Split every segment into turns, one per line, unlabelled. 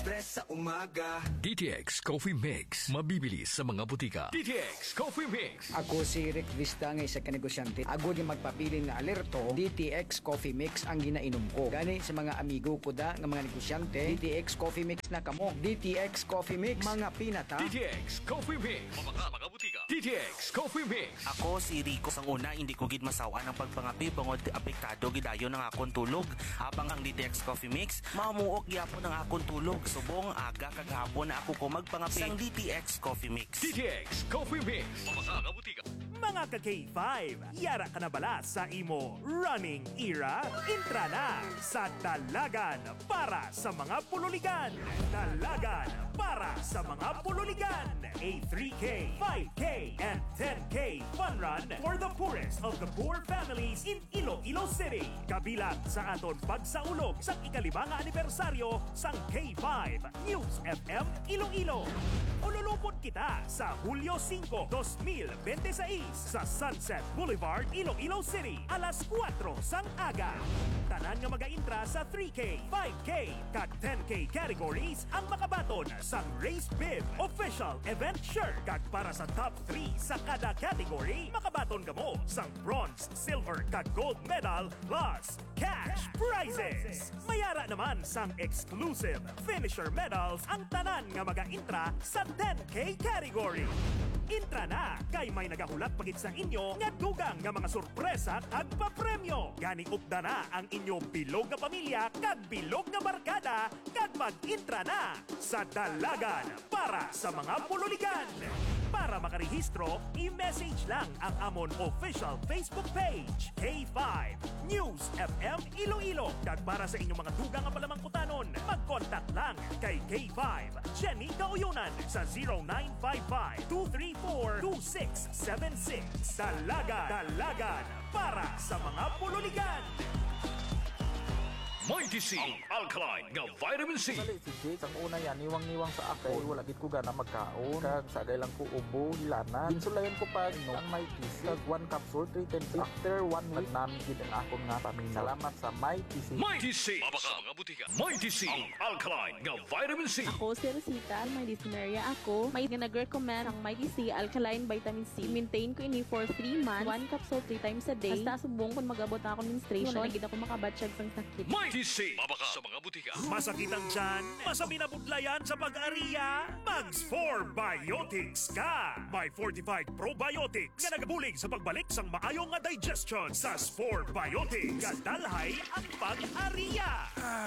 Press sa umaga.
DTX Coffee Mix. Mabibili sa mga butika. DTX Coffee Mix.
Ako si Rick Vista nga isa ka negosyante. Ako di magpapili nga alerto. DTX Coffee Mix ang ginainom ko. Gani sa mga amigo ko da nga mga negosyante. DTX Coffee Mix na kamo. DTX Coffee Mix. Mga pinata.
DTX Coffee Mix. Mga butika. DTX Coffee Mix.
Ako si Rico. Sang una, hindi ko gid masawa ng pagpangapi bangod apektado gidayo ng akong tulog. Habang ang DTX Coffee Mix, mamuok gyapon ang akong tulog. Subong aga kaghapon na ako ko magpangapi sang DTX Coffee Mix.
DTX Coffee Mix. Mga butika.
Mga ka-K5, yara ka na bala sa imo running era? Intra na sa Dalagan para sa mga pululigan. Dalagan para sa mga pululigan. A 3K, 5K, and 10K fun run for the poorest of the poor families in Iloilo City. Kabilang sa aton pagsaulog sa ika-5 anibersaryo sang K5 News FM Iloilo. Ululupot kita sa Hulyo 5, 2026 sa Sunset Boulevard, Iloilo City, alas 4 sang aga. Tanan nga mag-intra sa 3K, 5K, kag 10K categories ang makabaton sang Race Bib Official Event Shirt. Kag para sa top 3 sa kada category, makabaton ka mo sang bronze, silver, kag gold medal plus cash prizes. Mayara naman sang exclusive finisher medals ang tanan nga mag-intra sa 10K category. Intra na kay may nagahulat pagit sa inyo nga dugang nga mga sorpresa kag papremyo. Gani upda na ang inyo bilog nga pamilya kag bilog nga barkada kag mag-intra na sa Dalagan para sa mga pululigan. Para makarehistro, i-message lang ang amon official Facebook page, K5 News FM Iloilo. Kag para sa inyong mga dugang nga palamangkutanon, mag-contact lang kay K5 Jenny Kauyunan sa 0955-234-2676. Dalagan para sa mga pululigan.
Mighty C, ang alkaline nga vitamin C.
Dali si Jake, ang una yan, niwang-niwang sa ako. Wala gid ko gana magkaon. Kag sagay lang ko ubo, hilana. Insulayan ko pa no, ang Mighty C. Kag 1 capsule, 3 times. After 1 week, namin gid ang akong nga paminaw. Salamat sa Mighty C.
Mighty C. Mga butika. Mighty C, ang alkaline nga vitamin C.
Ako si Rosita, may dyspnea ako. May nag-recommend ang Mighty C Alkaline Vitamin C. Maintain ko ini for 3 months. 1 capsule 3 times a day. Basta subong kung mag-abot ako menstruation. Wala gid ako makabatsyag sang sakit.
Mighty C. Mabaka sa mga butika.
Masakit ang tiyan, masami na budlayan sa pag-ariya, Mags4 Biotics ka! May fortified probiotics nga nagabulig sa pagbalik sang maayong nga digestion sa 4 Biotics. Kadalhay ang pag-ariya!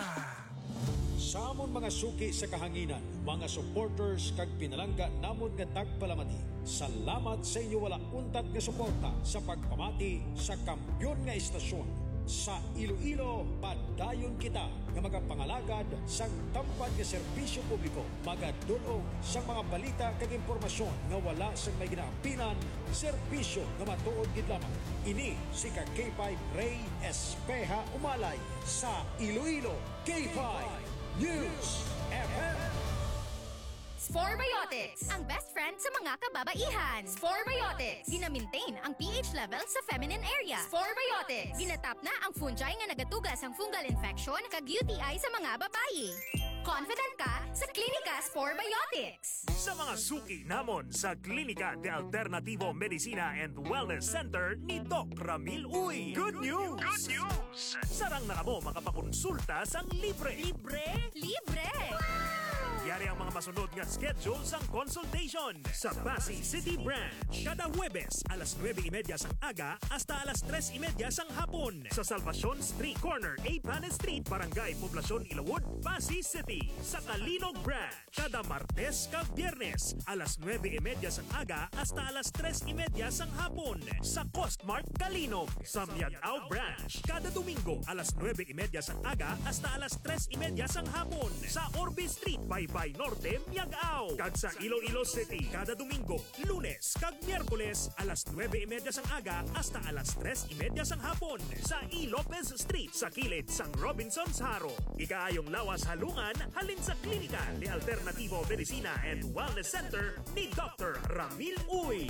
Sa amon mga suki sa kahanginan, mga supporters kag pinalangga namon nga tagpalamati. Salamat sa inyo wala untat nga suporta sa pagpamati sa kampyon nga istasyon. Sa Iloilo, padayon kita nga magapangalagad sang tampad nga serbisyo publiko. Magadulog sang mga balita kag impormasyon nga wala sang may ginaapinan, serbisyo nga matuod gid lamang. Ini si K5 Ray Espeja Umalay sa Iloilo, K5 News FM.
Sporebiotics, ang best friend sa mga kababaihan. Sporebiotics, gina-maintain ang pH level sa feminine area. Sporebiotics, ginatap na ang fungi nga nagatugas ang fungal infection kag UTI sa mga babayi. Confident ka sa Klinika Sporebiotics.
Sa mga suki namon sa Klinika de Alternativo Medicina and Wellness Center ni Doc Ramil Uy. Good news! Good news! Sarang na kamo makapakonsulta sang libre. Libre?
Libre!
Yari ang mga masunod nga schedule sang consultation sa Pasay City Branch. Kada Huwebes, alas 9:30 sang aga hasta alas 3:30 sang hapon. Sa Salvacion Street Corner, A. Panes Street, Barangay Poblacion, Ilawod, Pasay City. Sa Kalinog Branch, kada Martes kag Biyernes, alas 9:30 sang aga hasta alas 3:30 sang hapon. Sa Costmart Kalinog. Sa Miagao Branch, kada Domingo, alas 9:30 sang aga hasta alas 3:30 sang hapon. Sa Orbe Street, Baybay Norte, Miagao. Kag sa Iloilo City, kada Domingo, Lunes kag Miyerkules, alas 9:30 sang aga hasta alas 3:30 sang hapon. Sa E. Lopez Street, sa kilid sang Robinson's Haro. Ikaayong lawas halungan, halin sa Klinika de Alternativo Medicina and Wellness Center ni Dr. Ramil Uy.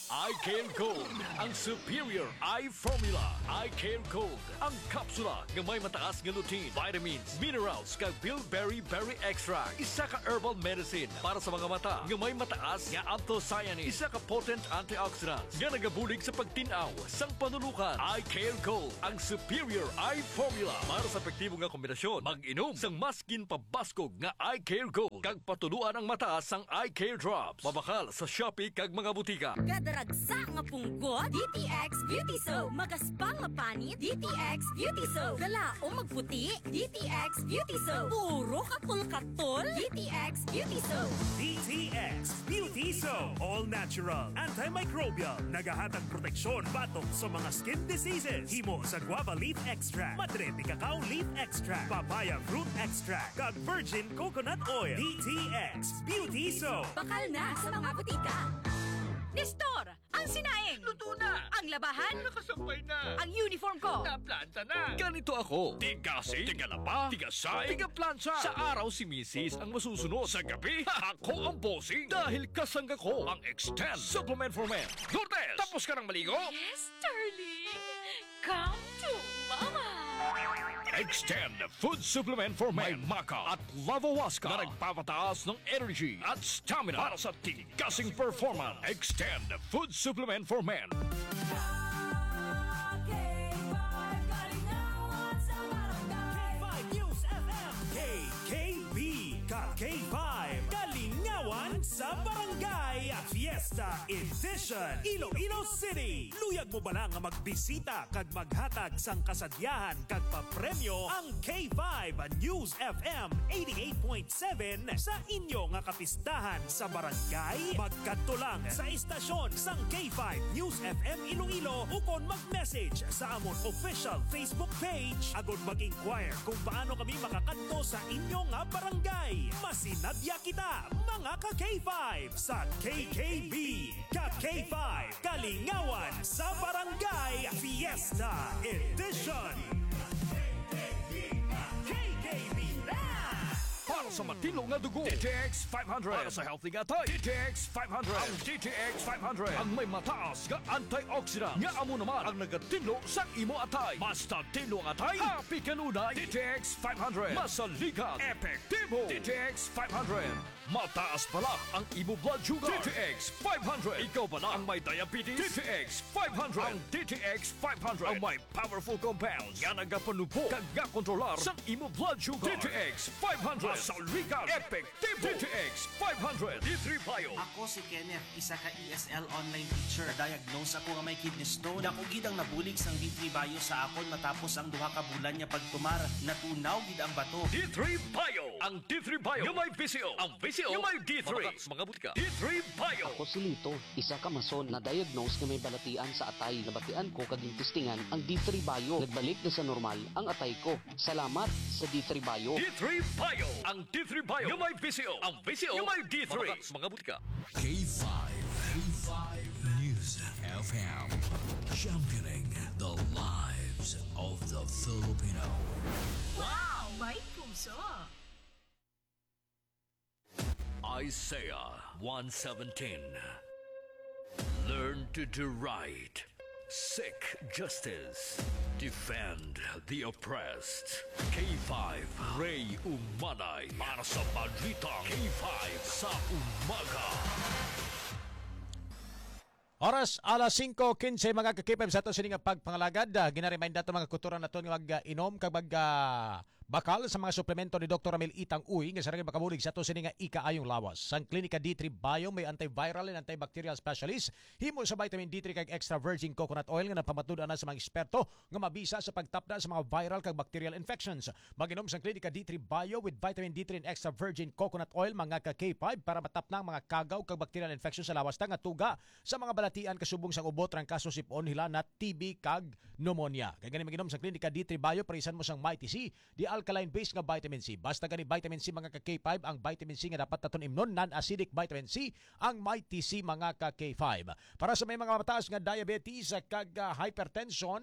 iCare Gold, ang superior eye formula. iCare Gold, ang kapsula nga may mataas nga lutein, vitamins, minerals, kag bilberry berry extract. Isa ka herbal medicine para sa mga mata nga may mataas nga anthocyanins. Isa ka potent antioxidants nga nagabulig sa pagtinaw sang panulukan. iCare Gold, ang superior eye formula para sa epektibo nga kombinasyon. Mag-inom sang maskin pabaskog nga iCare Gold kag patuluan ang mata sang iCare Drops. Mabakal sa Shopee kag mga butika.
Kadaragsa nga punggot, DTX Beauty Soap. Magaspang nga panit, DTX Beauty Soap. Kalaong magputi, DTX Beauty Soap. Puro kapul-katol, DTX Beauty Soap.
DTX Beauty Soap. All natural, antimicrobial, nagahatag proteksyon batok sa mga skin diseases. Himo sa guava leaf extract, madrete cacao leaf extract, papaya fruit extract, kag virgin coconut oil. DTX Beauty Soap.
Bakal na sa mga butika. Nestor, ang sinaing.
Luto na!
Ang labahan.
Nakasampay na!
Ang uniform ko.
Naplanta na! Ganito ako. Tigasi, tigalapa, tigasay, tigaplansya. Sa araw si Mrs. ang masusunod. Sa gabi, ako ang bossing. Dahil kasangga ko ang Extend Supplement for Men. Lourdes, tapos ka ng maligo?
Yes, darling. Come to mama.
Extend Food Supplement for Men. May Maca at Lavawaska na nagpapataas ng energy at stamina para sa tigasing performance. Extend Food Supplement for Men.
News FM, KKB, K5, Kalingawan sa Barangay Fiesta Edition, Iloilo City. Luyag mo ba lang nga magbisita kag maghatag sang kasadyahan kag papremyo ang K5 News FM 88.7 sa inyo nga kapistahan sa barangay? Magkadto lang sa istasyon sang K5 News FM Iloilo ukon mag-message sa amon official Facebook page agod mag-inquire kung paano kami makakadto sa inyo nga barangay. Masinadya kita mga ka-K5 sa KKB, ka-K5 Kalingawan sa Barangay Fiesta Edition. KKB na!
Para sa matino nga dugo, DTX 500. Para sa healthy nga tay, DTX 500. Ang DTX 500 ang may mataas nga antioxidant nga amo naman ang nagatinlo sa imo atay. Basta tinlo ang atay, happy kanunay. DTX 500. Masaligan, epektibo. DTX 500. Mataas pala ang imo blood sugar. DTX 500. Ikaw ba na ang may diabetes? DTX 500. Ang DTX 500 ang may powerful compounds nga nagapanupo kag nga kontrolar sa imo blood sugar. DTX 500. Masaligan, epektibo. DTX 500. D3 Bio.
Ako si Kenneth, isa ka ESL online teacher. Diagnose ako nga may kidney stone. Dako gid ang nabulig sang D3 Bio sa akon matapos ang duha ka bulan niya pagtumar. Natunaw gid ang bato.
D3 Bio. Ang D3 Bio yung may VCO. Ang VCO yung may D3. Mga butika. D3 Bio.
Ako si Lito, isa ka mason na diagnose na may balatian sa atay. Nabatian ko kaging testingan ang D3 Bio. Nagbalik na sa normal ang atay ko. Salamat sa D3 Bio.
D3 Bio. Ang D3 Bio yung may VCO. Ang VCO yung may D3. Mga butika.
K5 News FM, championing the lives of the Filipino.
Wow, may puso.
Isaiah 1:17. Learn to do right. Seek justice. Defend the oppressed. K5 Ray Umanay para sa Balitang K5 sa umaga.
Oras alas 5:15 mga kakipem sa ito sining pagpangalagad. Ginaremind nato mga kuturan nato nga mag-inom kag bakal sa mga suplemento ni Dr. Ramil Itang Uy nga sarang makabulig sa ito sining ikaayong lawas. Sang Klinika D3 Bio may antiviral and antibacterial specialist. Himo sa vitamin D3 kag extra virgin coconut oil nga napamatud-an na sa mga eksperto nga mabisa sa pagtapda sa mga viral kag bacterial infections. Mag-inom sang Klinika D3 Bio with vitamin D3 and extra virgin coconut oil mga ka-K5 para matapna ang mga kagaw kag bacterial infections sa lawas nga tuga sa mga balatian kasubong sang ubot rang kaso sipon hilana TB kag pneumonia. Kay gani mag-inom sang Klinika D3 Bio parisan mo sang Mighty C, di alkaline based nga vitamin C. Basta gani vitamin C mga ka-K5 ang vitamin C nga dapat naton imnon, non-acidic vitamin C ang Mighty C mga ka-K5. Para sa may mga mataas nga diabetes kag hypertension,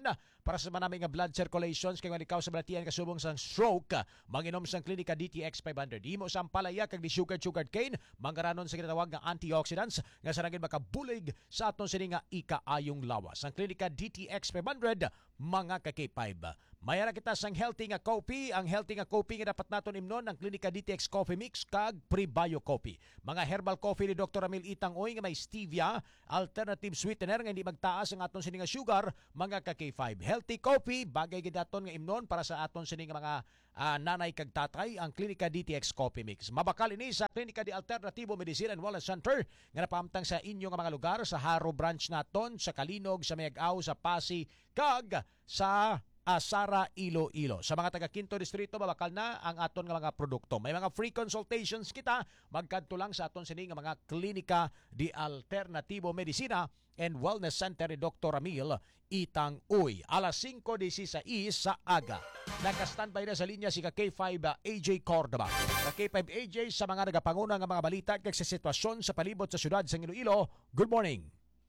para sa manami nga blood circulations kay ikaw sa balatian kasubong sang stroke, manginom sang klinika DTX 500. Himo sang palaya kag di sugar cane, mangaranon sa ginatawag nga antioxidants nga sarangin makabulig sa aton sini nga ikaayong lawas. Ang klinika DTX 500 mga ka-K5. Mayara kita sang healthy nga coffee. Ang healthy nga coffee nga dapat naton imnon ang klinika DTX Coffee Mix kag Prebio Coffee. Mga herbal coffee ni Dr. Ramil Itang Uy nga may stevia, alternative sweetener nga hindi magtaas ang aton sini nga sugar, mga ka-K5. Healthy coffee bagay gid aton nga imnon para sa aton sini nga mga nanay kag tatay, ang klinika DTX Coffee Mix. Mabakal ini sa klinika di Alternativo Medicine and Wellness Center nga napaamtang sa inyo nga mga lugar sa Haro branch naton, sa Kalinog, sa Mayag-aw, sa Pasig kag sa Sara, Iloilo. Sa mga taga Quinto Distrito, mabakal na ang aton nga mga produkto. May mga free consultations kita, magkadto lang sa aton sini nga mga klinika di Alternativo Medicina and Wellness Center ni Dr. Ramil Itang Uy. Alas 5:16 sa aga. Naka-standby na sa linya si K5 AJ Cordova. K5 AJ sa mga nagapanguna nga mga balita kag sa sitwasyon sa palibot sa syudad sa Iloilo. Good morning.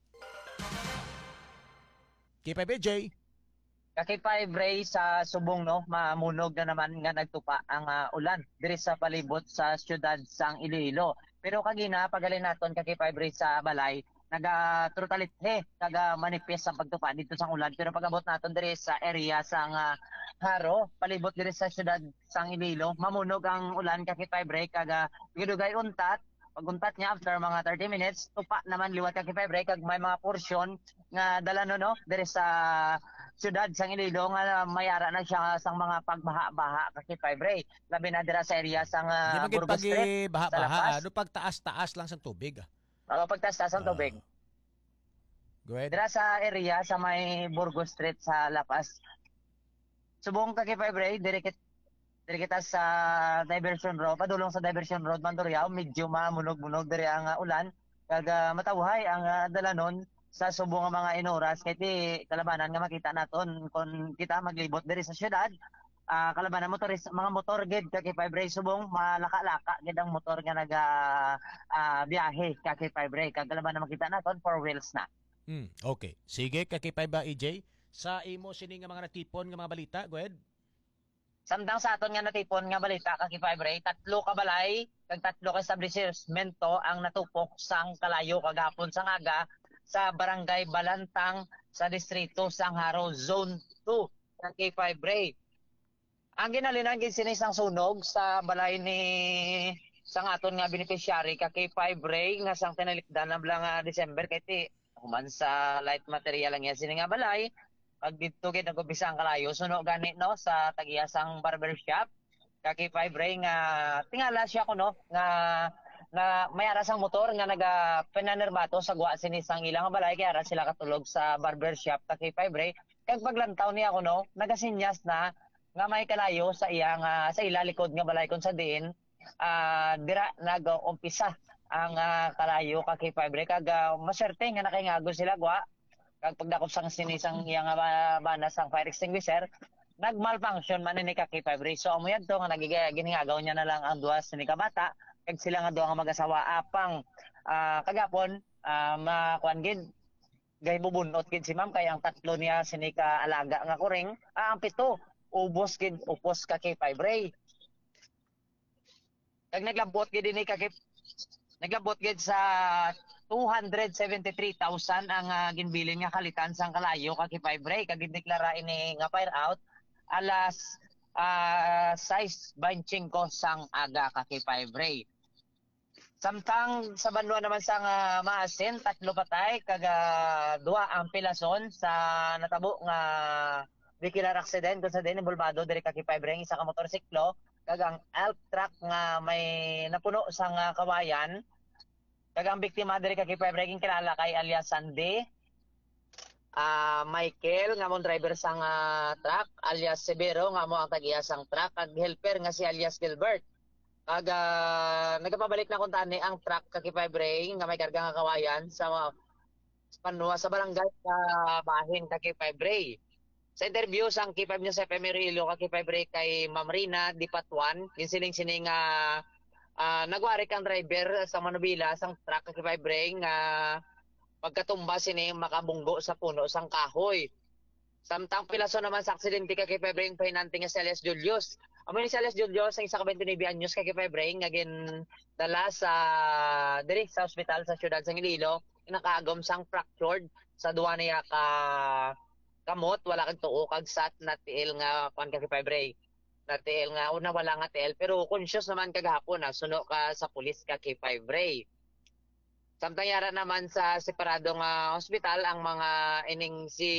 K5 AJ.
Kaki-5 Ray sa Subong no, mamunog na naman nga nagtupa ang ulan diri sa palibot sa syudad sang Iloilo. Pero kagina pagalin naton Kaki-5 Ray sa balay, naga-trutalithe, naga-manifest ang pagtupa dito sang ulan. Pero pagabot naton diri sa area sang Haro, palibot diri sa syudad sang Iloilo, mamunog ang ulan Kaki-5 Ray kag gidugay untat. Paguntat niya after mga 30 minutes, tupa naman liwat Kaki-5 Ray kag may mga porsyon nga dala no diri sa syudad sang Iloilo nga mayara na siya sang mga pagbaha-baha Kaki-5 Ray. Labi na dira sa area sang Burgos Street.
Baha-baha, ano pagtaas-taas lang sang tubig.
Pagtaas-taas ang tubig.
Go ahead.
Dira sa area sa may Burgos Street sa La Paz. Subong Kaki-5 Ray, diri kita sa diversion road, padulong sa diversion road Mandurriao, medyo mamunog-munog diri ang ulan kag matawhay ang dalanon sa subong nga mga inoras kay ti kalabanan nga makita naton kon kita maglibot diri sa syudad. Kalabanan motoris, mga motor gid Kaki-5 Ray subong malaka-laka gid ang motor nga naga biyahe Kaki-5 Ray kag kalabanan makita naton 4 wheels na.
Okay. Sige Kaki-5 AJ, sa imo sini nga mga natipon nga mga balita, go ahead.
Samtang sa aton nga natipon nga balita Kaki-5 Ray, 3 ka balay kag 3 ka establishmento ang natupok sang kalayo kagahapon sang aga sa Barangay Balantang sa distrito sang Haro Zone 2 Kaki-5 Ray. Ang ginalinan gid sini sang sunog sa balay ni sang aton nga beneficiary Kaki-5 Ray nga sang tinalikdan na nga December kay ti human sa light material lang yan sini nga balay. Pag dito gid nag-umpisa ang kalayo, sunog gani no sa tagiyasang barbershop Kaki-5 Ray nga tingala siya ko no nga mayara sang motor nga naga pinanerbato sa guwa sini sang ilang balay kaya ara sila katulog sa barbershop Kaki-5 Ray. Kag paglantaw niya ko no, nagasinyas na nga may kalayo sa iyang sa ilalikod nga balay kon sa diin dira nag-umpisa ang kalayo Kaki-5 Ray kag maswerte nga nakaingago sila guwa. Kag pagdakop sang sinisang iyang bana sang fire extinguisher, nag-malfunction man ni Kaki-5 Ray. So amo yadto nga giningagaw niya na lang ang duwa sini ka bata kag sila nga duwa nga mag-asawa apang kagapon makuan gid gay bubunot gid si ma'am kay ang 3 niya sini ka alaga nga kuring ang 7 ubos gid upos Kaki-5 Ray. Kag naglabot gid sa 273,000 ang ginbilin nga kalitan sang kalayo Kaki-5 Ray kag gideklara ini nga fire out alas 6:25 sang aga Kaki-5 Ray. Samtang sa banwa naman sang Maasin 3 patay kag 2 ang pilason sa natabo nga vehicular accident kung sa din bulbado diri Kaki-5 Ray isa ka motorsiklo kag ang elk truck nga may napuno sang kawayan. Kag ang biktima diri Kaki-5 Ray kilala kay alias Sandy, Michael nga mo driver sang truck, alias Severo nga mo ang tagiya sang truck, kag helper nga si alias Gilbert. Kag nagapabalik na kun tani ang truck Kaki-5 Ray nga may karga nga kawayan sa panwa sa barangay sa Bahin Kaki-5 Ray. Sa interview sang K5 niya sa FM Iloilo Kaki-5 Ray kay Ma'am Rina Dipatuan, ginsiling-sining nagwari kang driver sa Manubila sang truck Kaki-5 Ray nga pagkatumba sini makabunggo sa puno sang kahoy. Samtang pilaso naman sa aksidente kay Febre yung pahinante nga si Elias Julius. Amo ni si Elias Julius ang isa ka 29 anyos kay Febre nga dala sa diri sa ospital sa siyudad sa Iloilo, nakaagom sang fractured sa duwa niya ka kamot, wala kang tuo kag sat na tiil nga kuan kay Febre. Na tiil nga una wala nga tiil pero conscious naman kagahapon na suno ka sa pulis ka kay Febre. Samtang yara naman sa separadong ospital ang mga ining si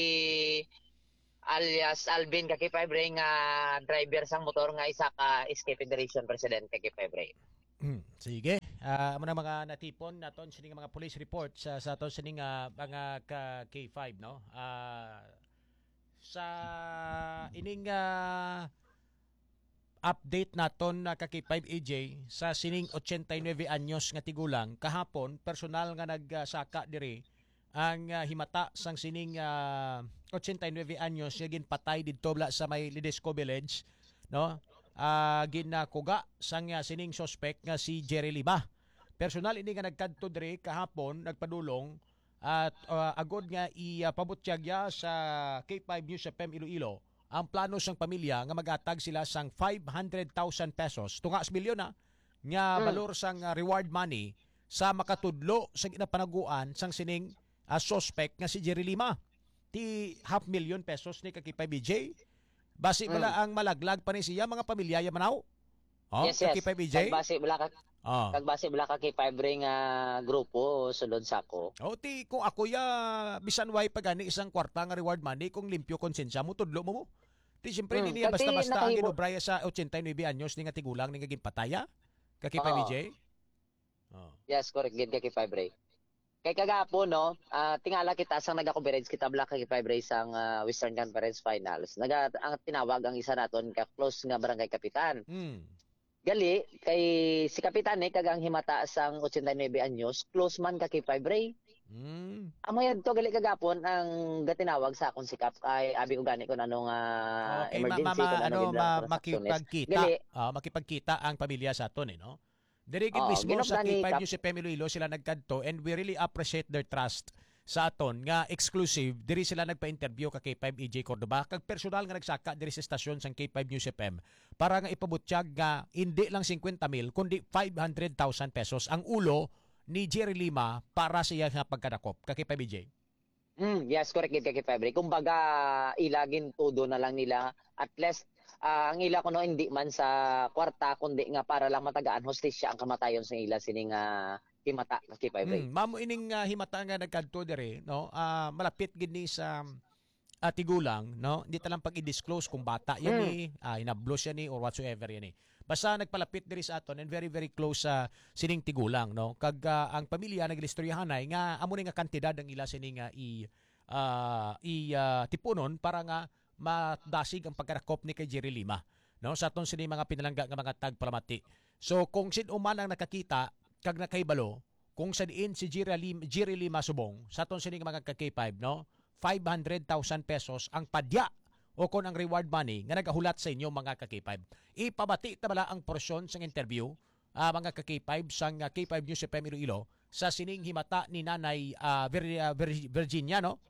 alias Alvin kay Febre nga driver sang motor nga isa ka Escape Federation president kay Febre.
Sige. Amo na mga natipon naton sining mga police report sa aton sining mga K5 no. Sa ining update naton na K5 AJ sa sining 89 anyos nga tigulang kahapon personal nga nagsaka diri ang himata sang sining 89 anyos nga ginpatay didto sa may Lidesco Village no. Ginakuga sang sining suspect nga si Jerry Lima. Personal ini nga nagkadto diri kahapon nagpadulong at agod nga ipabutyag sa K5 News FM Iloilo ang plano sang pamilya nga magatag sila sang 500,000 pesos tunga sa milyon nga balor sang reward money sa makatudlo sa ginapanaguan sang sining suspect nga si Jerry Lima. Ti 500,000 pesos ni K5 BJ. Basi wala ang malaglag pa ni siya mga pamilya yamanaw.
Yes.
K5 BJ.
Kagbase bala ka kay Febre nga grupo sulod sa ako.
Ti kung ako bisan way pagani isang kwarta nga reward money kung limpyo konsensya mo tudlo mo. Ti siyempre hindi niya basta-basta ang ginubraya sa 89 anyos ni nga tigulang ni nga ginpataya. Kay K5 BJ.
Yes, correct gid kay Febre. Kay kagapon no, tingala kita sang naga-coverage kita bala kay Febre sang Western Conference Finals. Ang tinawag ang isa naton ka close nga barangay kapitan. Gali kay si kapitan kagang himata sang 89 anyos, close man ka kay Febre. Amo yadto gali kagapon ang gatinawag sa akong sikap kay abi ko gani ko nanong emergency
makipagkita ang pamilya sa aton no. Diri gid mismo sa K5 News FM Iloilo sila nagkadto and we really appreciate their trust sa aton nga exclusive diri sila nagpa-interview ka K5 EJ Cordoba kag personal nga nagsaka diri sa estasyon sang K5 News FM para nga ipabutyag nga hindi lang 50,000 kundi 500,000 pesos ang ulo ni Jerry Lima para sa iya nga pagkadakop ka K5 EJ.
Yes, correct gid kay Febre. Kumbaga ilagin todo na lang nila at least ang ila kuno hindi man sa kwarta kundi nga para lang matagaan hostisya ang kamatayon sa ila sining himata kay Febre.
Mamo ining himata nga nagkadto diri no. Malapit gid ni sa tigulang no. Hindi ta lang pag i-disclose kung bata yan ni inablos yan ni or whatsoever yan ni. Basta nagpalapit diri sa aton and very very close sa sining tigulang no. Kag ang pamilya nagilistoryahanay nga amo ni nga kantidad ang ila sining tipunon para nga madasig ang pagkarakop ni kay Jerry Lima no sa aton sini mga pinalangga nga mga tagpalamati. So kung sino man ang nakakita kag nakaibalo kung sa diin si Jerry Lima subong sa aton sini mga K5 no 500,000 pesos ang padya o kon ang reward money nga nagahulat sa inyo mga K5. Ipabati ta bala ang porsyon sang interview mga K5 sang K5 News FM Iloilo sa sining himata ni Nanay Virginia no.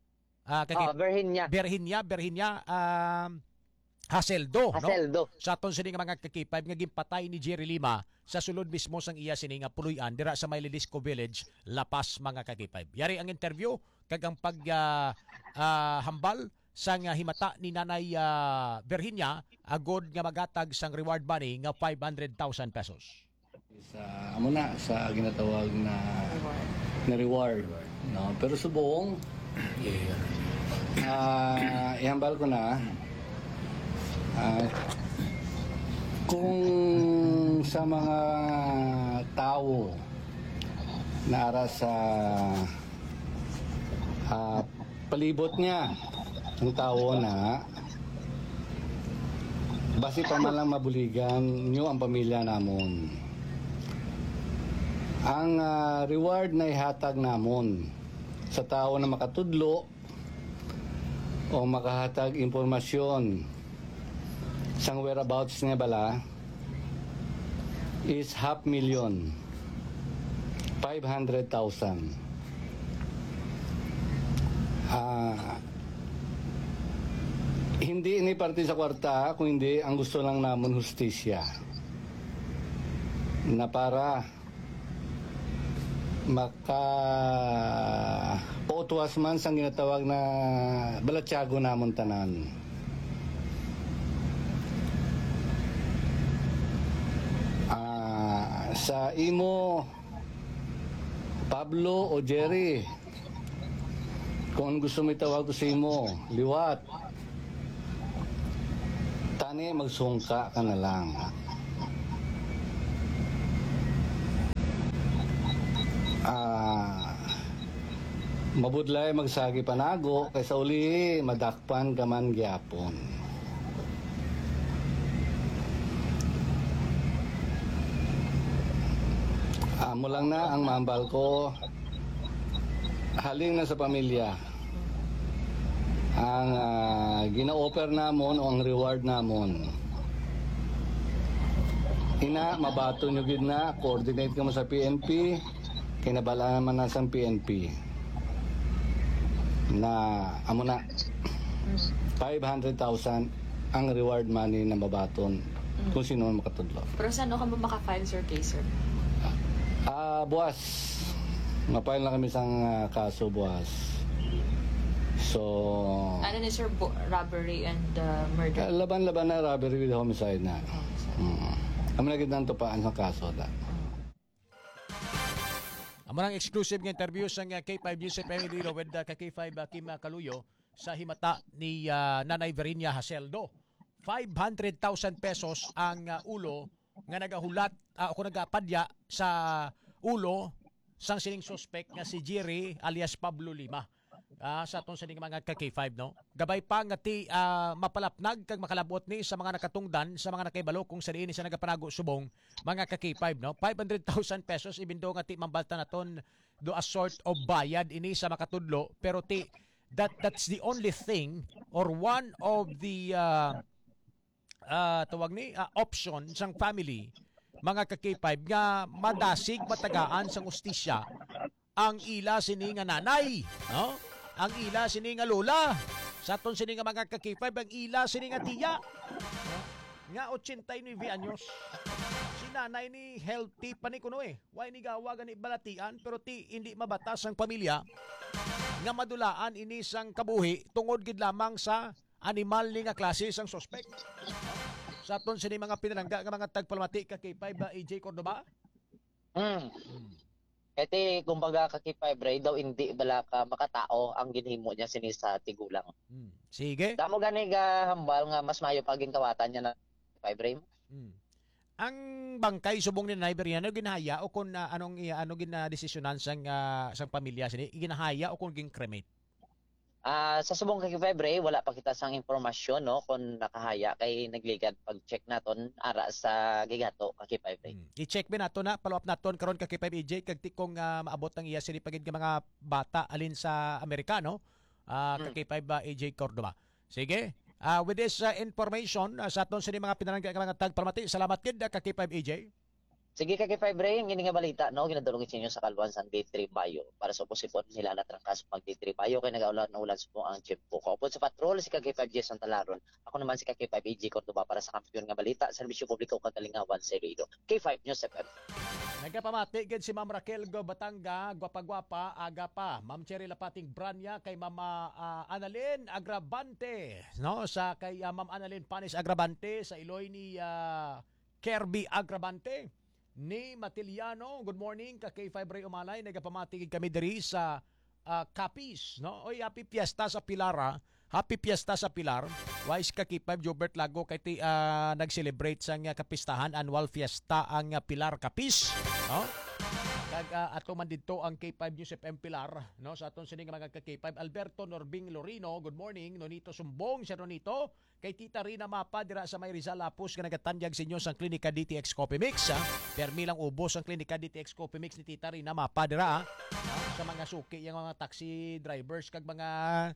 Virginia Haseldo no? Sa aton sining mga K5 nga ginpatay ni Jerry Lima sa sulod mismo sang iya sining puluyan dira sa Lidesco Village, La Paz mga K5. Yari ang interview kag ang hambal sang himata ni Nanay Virginia agod nga magatag sang reward money nga 500,000 pesos.
Amo na sa ginatawag na reward no, pero subong ihambal ko na kung sa mga tao na ara sa palibot niya ang tao na basi pa man lang mabuligan nyo ang pamilya namon ang reward na ihatag namon sa tao na makatudlo o makahatag impormasyon sang whereabouts niya bala is 500,000 500,000 Hindi ini parte sa kwarta, kung hindi ang gusto lang namon hustisya. Na para pautuwas man sang ginatawag na balatyago namon tanan. Sa imo Pablo o Jerry, kung gusto mo itawag ko sa imo, liwat, tani magsungka ka na lang. Mabudlay magsagi panago kaysa uli madakpan kaman gyapon. Amo lang na ang mambal ko, haling na sa pamilya. Ang gina-offer namon o ang reward namon, ina mabato nyo gid na, coordinate ka mo sa PNP, kinabala naman na sa PNP na amo na 500,000 ang reward money na mabaton kung sino man makatudlo.
Pero saan ka mo maka-file, sir, case, sir?
Buwas. Mapile na kami sa kaso, buwas. So...
Ano ni sir, robbery and murder?
Laban-laban na robbery with homicide na. Kami naging tupaan sa kaso da.
Ang mga exclusive nga interview sa K5 News FM Dilo with K5 Kim Kaluyo sa himata ni Nanay Verinia Haseldo. 500,000 pesos ang ulo nga nagahulat o nagapadya sa ulo sang sining suspect nga si Jerry alias Pablo Lima. Sa atong sining mga K5, no? Gabay pa nga ti mapalapnag kag makalabot ni sa mga nakatungdan, sa mga nakaibalo kung sa diin sa nagapanago subong mga K5, no? 500,000 pesos ibindo nga ti mambalta naton do a sort of bayad ini sa makatudlo, pero ti that's the only thing or one of the tawag ni option sang family mga K5 nga madasig matagaan sang ustisya ang ila sini nga nanay, no? Ang ila sini nga lola. Sa aton sini nga mga K5 ang ila sini nga tiya, no? Nga 89 anyos. Si nanay ni healthy pa ni kuno Why ni gawa gani balatian pero ti hindi mabatas ang pamilya nga madulaan ini sang kabuhi tungod gid lamang sa animal ni nga klase sang suspect. Sa aton sini mga pinalangga nga mga tagpalamati ka K5 AJ Cordoba.
Kasi kumbaga K5 Ray daw hindi bala ka makatao ang ginhimo niya sini sa tigulang.
Sige.
Damo gani ga hambal nga mas mayo paging kawatan niya na K5 Ray.
Ang bangkay subong ni Naiber yan ginahaya o kung anong desisyonan sang pamilya sini ginahaya o kung gin-cremate.
Sa subong kay Febre, wala pa kita sang impormasyon no kung nakahaya kay nagligad pag-check naton ara sa gigato kay Febre.
I-check ba nato na follow up naton karon kay EJ kag tikong maabot ang iya sini pagid nga mga bata alin sa Amerikano kay EJ Cordoba. Sige. With this information sa aton sini mga pinalangga nga mga tagpalamati, salamat kid kay EJ.
Sige kay Febre, ang gini nga balita no ginadulong sa inyo sa Kalwan sang D3 Bayo para sa posipon nila natrang kaso pag D3 Bayo kay nagaulan na ulan po ang chip po. Kaupod sa patrol si kay 5G Santalaron. Ako naman si kay 5AG Cordoba para sa kampiyon nga balita, serbisyo publiko kagalingawan sa Iloilo. K5 News FM.
Nagapamati gid si Ma'am Raquel Go Batanga, gwapa-gwapa, aga pa. Ma'am Cherry Lapating Branya kay Mama Annalyn Agrabante, no? Sa kay Ma'am Annalyn Panis Agrabante sa Iloy ni Kirby Agrabante. Ni Matiliano, good morning ka kay Ray Umalay, nagapamatigig kami diri sa Capiz, no? Oy, happy fiesta sa Pilar, happy fiesta sa Pilar. Wise ka kay Jobert Lago kay ti nag-celebrate sang kapistahan annual fiesta ang Pilar Capiz, no? Kag ato man didto ang K5 News FM Pilar, no? Sa aton sining mga K5 Alberto Norbing Lorino, good morning. Nonito Sumbong, si Nonito kay Tita Rina Mapa dira sa may Rizal Lapus nga nagatanyag sa inyo sang Klinika DTX Coffee Mix, permi lang ubos ang Klinika DTX Coffee Mix ni Tita Rina Mapa dira sa mga suki yung mga taxi drivers kag mga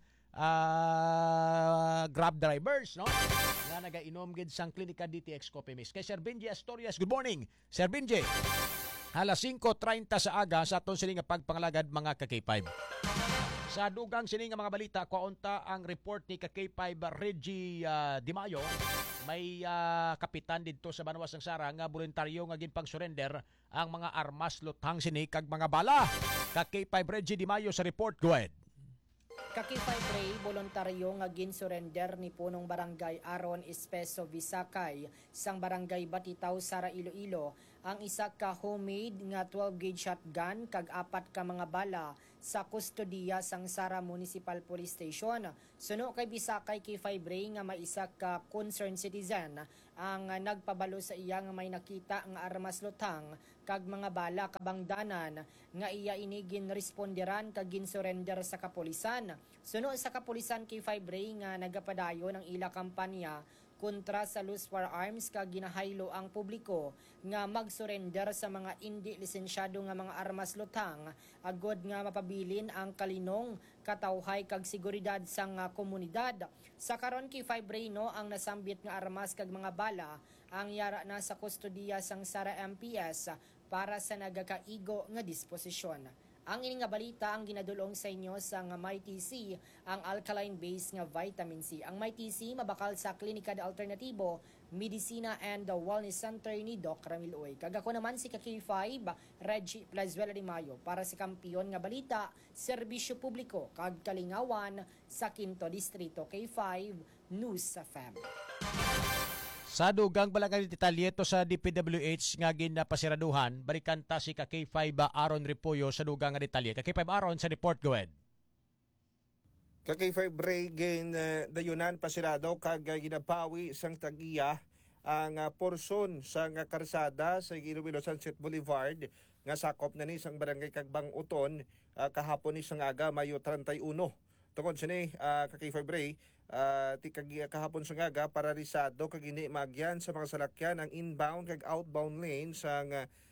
Grab drivers, no? Nga nagainom gid sang Klinika DTX Coffee Mix. Kay Sir Benji Astorias, good morning. Sir Benji. Alas 5:30 sa aga sa aton sining pagpangalagad mga K5. Sa dugang sini nga mga balita, kaunta ang report ni K5 Reggie Di Mayo. May kapitan dito sa Banwas ng Sara nga voluntaryo nga ginpang surrender ang mga armas, lutang sini kag mga bala. K5 Reggie Di Mayo sa report. Go ahead.
Kakipay Ray, voluntaryo nga gin-surrender ni punong barangay Aron Espeso Visakay sang barangay Batitaw, Sara, Iloilo ang isa ka homemade nga 12-gauge shotgun kag 4 ka mga bala sa kustodiya sang Sara Municipal Police Station. Suno kay Visakay K5 Ray nga may isa ka concerned citizen ang nagpabalo sa iya nga may nakita nga armas lutang kag mga bala kabangdanan nga iya inigin responderan kag gin-surrender sa kapulisan. Suno sa kapulisan K5 Ray nga nagapadayo ng ila kampanya kontra sa loose firearms kag ginahaylo ang publiko nga mag-surrender sa mga hindi lisensyado nga mga armas lutang agod nga mapabilin ang kalinong, katawhay kag seguridad sa nga komunidad. Sa karon K5 Ray no ang nasambit nga armas kag mga bala ang yara na sa kustodiya sang Sara MPS para sa nagakaigo nga disposisyon. Ang ini nga balita ang ginadulong sa inyo sa nga MyTC, ang alkaline base nga vitamin C. Ang MyTC mabakal sa Klinika de Alternativo, Medicina and the Wellness Center ni Doc Ramil Uy. Kag ako naman si K5 Reggie Plazuela Di Mayo para sa kampiyon nga balita, serbisyo publiko kag kalingawan sa Quinto Distrito. K5 News FM.
Sa dugang balangay detalyeto sa DPWH nga ginapasiraduhan, balikan ta si K5 Aaron Repollo sa dugang nga detalye. K5 Aaron sa report, go ahead.
K5 Ray gain dayunan pasirado kag ginapawi sang tagiya ang porson sa nga karsada sa Iloilo Sunset Boulevard nga sakop na ni sang barangay Kagbang Uton kahapon ni sang aga Mayo 31. Tungod sini K5 Ray ti kahapon sa ngaga pararisado kag ini magyan sa mga salakyan ang inbound kag outbound lane sa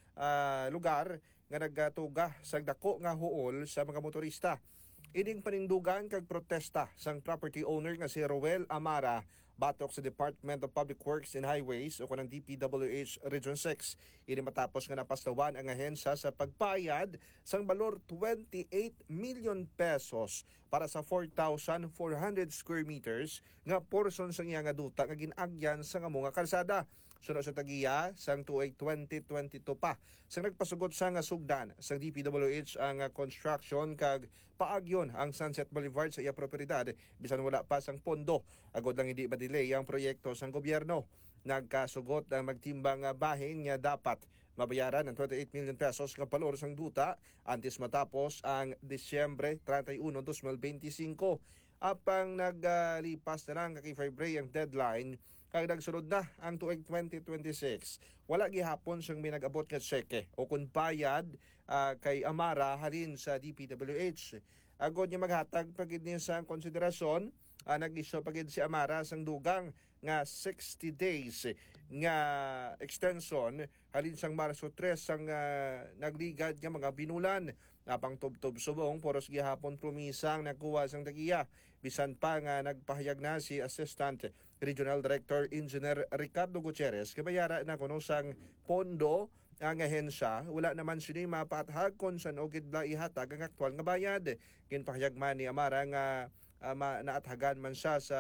lugar nga nagatuga sa dako nga huol sa mga motorista. Ining panindugan kag protesta sang property owner nga si Roel Amara batok sa Department of Public Works and Highways o kanang DPWH Region 6. Ini matapos nga napaslawan ang ahensya sa pagpayad sang balor 28 million pesos para sa 4,400 square meters nga porson sang iya nga duta nga ginagyan sa nga mga kalsada. Sunod sa tagiya sang tuig 2022 pa. Sang nagpasugot sa nga sugdan sang DPWH ang construction kag paagyon ang Sunset Boulevard sa iya propiedad bisan wala pa sang pondo. Agod lang hindi ma-delay ang proyekto sang gobyerno. Nagkasugot ang magtimbang bahin nga dapat mabayaran ng 28 million pesos nga palor sang duta antes matapos ang Disyembre 31, 2025. Apang naglipas na lang K5 Ray ang deadline kag nagsunod na ang tuig 2026. Wala gihapon siyang may nag-abot nga tseke o kung bayad kay Amara halin sa DPWH. Agod niya maghatag pagid niya sa konsiderasyon, nag-isyo pagid si Amara sang dugang nga 60 days nga extension halin sang Marso 3 sang nagligad nga mga binulan. Napang tubtob subong poros gihapon promisang nakuha sang tagiya. Bisan pa nga nagpahayag na si Assistant Regional Director Engineer Ricardo Gutierrez kabayara na kuno sang pondo ang ahensya. Wala naman sini mapathag kon san o gidla ihatag ang aktual nga bayad. Ginpahayag man ni Amara nga naathagan man siya sa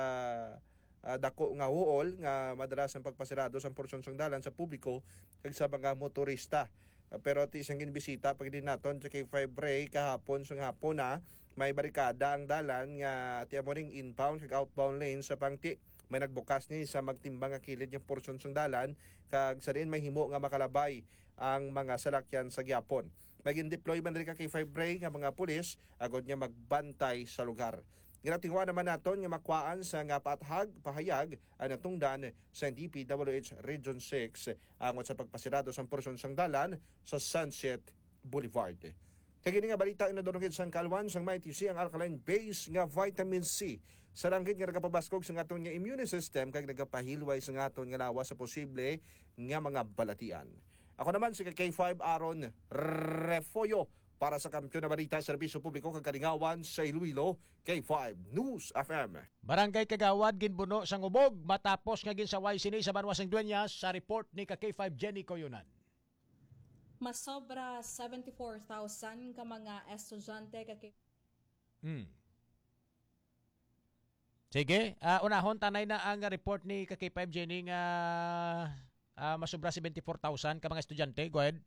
dako nga huol nga madalas ang pagpasirado sa porsyon sang dalan sa publiko kag sa mga motorista. Pero ti isang ginbisita pag din naton sa K5 Ray kahapon sa hapon na may barikada ang dalan nga ti amoring inbound kag outbound lane sa pangti. May nagbukas ni sa magtimbang nga kilid yung porsyon sang dalan kag sa rin may himo nga makalabay ang mga salakyan sa gyapon. Maging deploy man rin ka K5 Ray nga mga pulis agod nga magbantay sa lugar. Ginatingwa naman naton nga makwaan sa nga pahayag ang natungdan sa DPWH Region 6 angon sa pagpasirado sa porsyon sang dalan sa Sunset Boulevard. Kagini nga balita na donogid sang kalwan sang MyTC ang alkaline base nga vitamin C. Sa ranggit nga nagapabaskog sa aton nga immune system kag nagapahilway sa aton nga lawas sa posible nga mga balatian. Ako naman si K5 Aaron Refollo para sa Kampiyon na Balita, Serbisyo Publiko kag Kalingawan sa Iloilo, K5 News FM.
Barangay Kagawad ginbuno sang ubog matapos nga ginsaway sini sa Banwas ng Dueñas sa report ni K5 Jenny Coyonan.
Masobra 74,000 ka mga estudyante
Sige, unahon tanay na ang report ni K5 Jenny nga masubra 74,000 ka mga estudyante. Go ahead.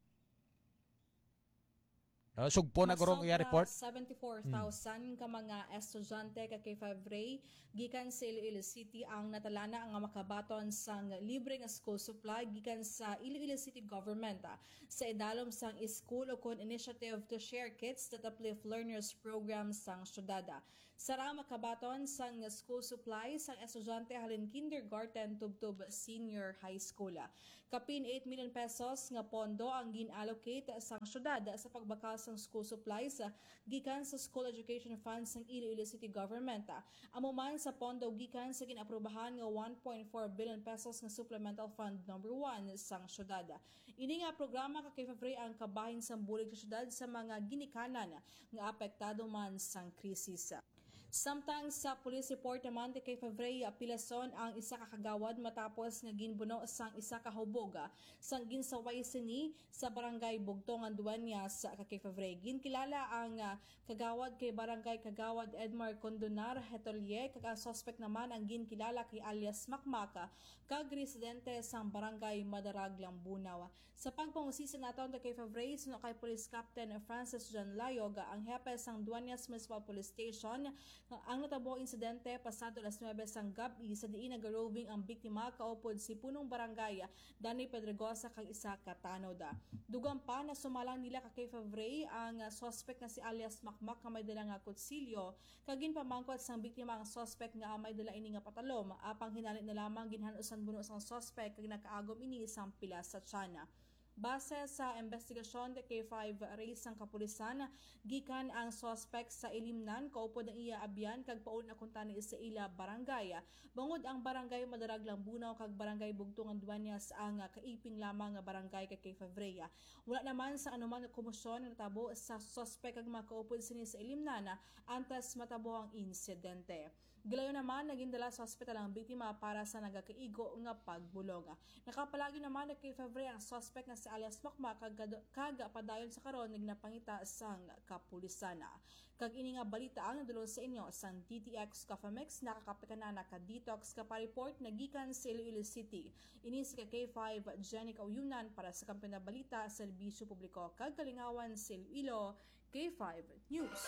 Sugpo na gurong iya report.
74,000 ka mga estudyante ka K5 Ray gikan sa Iloilo City ang natalana ang makabaton sang libre nga school supply gikan sa Iloilo City government sa idalom sang school o kon initiative to share kits that uplift learners program sang syudad. Sara makabaton sang school supply sang estudyante halin kindergarten tubtub senior high school. Kapin 8 million pesos nga pondo ang gin-allocate sang syudad sa pagbakal sang school supplies gikan sa School Education Fund sang Iloilo City Government. Amo man sa pondo gikan sa ginaprobahan nga 1.4 billion pesos nga Supplemental Fund number 1 sang syudad. Ini nga programa ka kay ang kabahin sang bulig sa syudad sa mga ginikanan nga apektado man sang krisis. Samtang sa police report naman kay Favre Pilason ang isa ka kagawad matapos nga ginbuno sang isa ka hubog sang ginsaway sini sa barangay Bugtongan Dueñas sa kay Favre. Ginkilala ang kagawad kay barangay Kagawad Edmar Condonar Hetolier kag ang suspect naman ang ginkilala kay alias Makmaka kag residente sang barangay Madarag Lambunaw. Sa pagpangusisa naton kay Favre suno kay Police Captain Francis John Layog ang hepe sang Dueñas Municipal Police Station ang natabo insidente pasado alas 9 sang gabi sa diin nagaroving ang biktima kaupod si punong barangay Danny Pedregosa kag isa ka tanod. Dugang pa na sumalang nila kay Favre ang suspect na si alias Makmak nga may dala nga kutsilyo kag ginpamangkot sang biktima ang suspect nga may dala ini nga patalom apang hinalit na lamang ginhanusan buno sang suspect kag nakaagom ini sang pila sa tiyan. Base sa investigasyon kay K5 race sang kapulisan, gikan ang suspect sa ilimnan kaupod ang iya abyan kag paul na kuntani sa ila barangay. Bangod ang barangay Madarag Lambunaw kag barangay Bugtongan Dueñas ang kaiping lamang nga barangay kay K5 Ray. Wala naman sa anuman nga komosyon nga natabo sa suspect kag makaupod sini sa ilimnan antes matabo ang insidente. Gilayo naman naging dala sa ospital ang biktima para sa nagakaigo nga pagbulong. Nakapalagi naman kay Favre ang suspect nga si alias Makmak kag padayon sa karon nagnapangita sang kapulisan. Kag ini nga balita ang nadulong sa inyo sang DTX Coffee Mix nakakapikanan ka detox ka pa-report na gikan sa Iloilo City. Ini si K5 Jenica Uyunan para sa kampiyon na balita sa serbisyo publiko kag kalingawan sa Iloilo K5 News.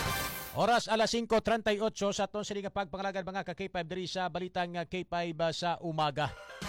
Oras alas 5:38 sa aton sini nga pagpangalagad mga ka K5 diri sa balitang K5 sa umaga.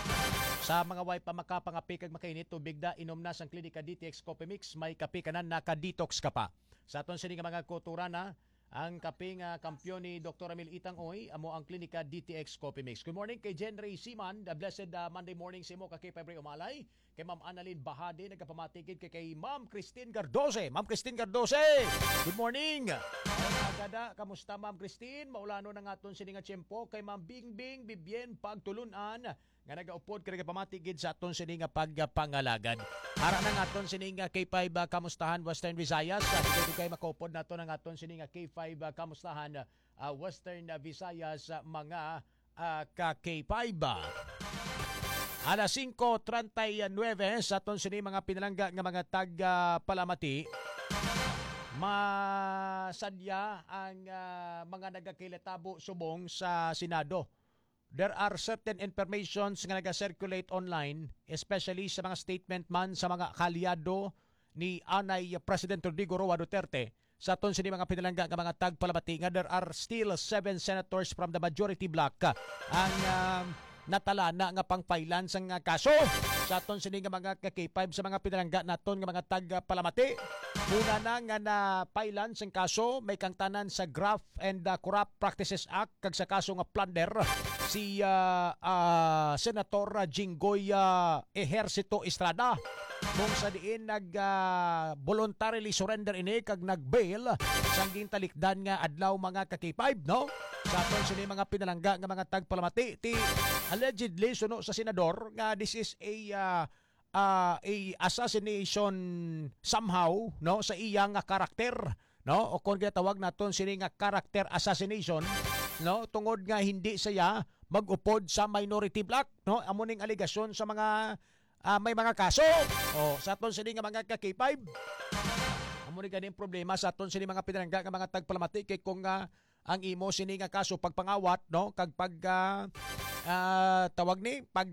Sa mga way pa makapangapi kag makainit tubig da inom na sang klinika DTX Coffee Mix may kape kanan naka-detox ka pa. Sa aton sini nga mga kulturana ang kape nga kampyon ni Dr. Amil Itang Uy amo ang klinika DTX Coffee Mix. Good morning kay Jenry Siman, the blessed Monday morning sa imo ka K5 Umalay. Kay Ma'am Annalyn Bahade nagapamatikid kay Ma'am Christine Gardose. Ma'am Christine Gardose, good morning. Agada, kamusta Ma'am Christine? Maulano na nga aton sini nga tiyempo kay Ma'am Bingbing Bibien Pagtulunan nga nagaupod kay pamatikid sa aton sini nga pagpangalagad. Ara na nga aton sini nga K5 kamustahan Western Visayas. Dito kay makaupod nato ng aton sini nga K5 kamustahan Western Visayas mga ka K5. Alas 5:39 sa aton sini mga pinalangga nga mga taga-Palamati. Masadya ang mga nagakilitabo subong sa Senado. There are certain informations nga naga-circulate online, especially sa mga statement man sa mga kalyado ni Anay President Rodrigo Roa Duterte. Sa aton sini mga pinalangga nga mga tag-Palamati nga there are still 7 senators from the majority bloc ang natalana nga pangpailan sa nga kaso. Sa aton sini nga mga K5 sa mga pinalangga naton nga mga tag-Palamati. Una na nga na pailan sa kaso may kangtanan sa Graft and Corrupt Practices Act kag sa kaso nga plunder si Senator Jinggoy Ejercito Estrada kung sa diin voluntarily surrender ini kag nag-bail sang gintalikdan nga adlaw mga ka-K5 no. Sa aton sini mga pinalangga nga mga tag-Palamati ti allegedly suno sa senador nga this is a assassination somehow no sa iyang karakter no o kung ginatawag naton sini nga character assassination no tungod nga hindi saya mag-upod sa minority bloc no amo ning aligasyon sa mga may mga kaso o sa aton sini nga mga ka-K5 amo Amo ni ganing problema sa aton sini mga pinangga nga mga tagpalamati kay kung ang imo sini nga kaso pagpangawat no kag pag tawag ni pag